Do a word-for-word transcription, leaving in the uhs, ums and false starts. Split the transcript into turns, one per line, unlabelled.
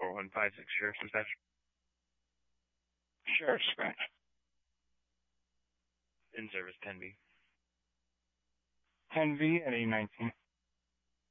four one five six Sheriff's Dispatch.
Sheriff's Dispatch.
In service, ten B.
ten V at eight nineteen.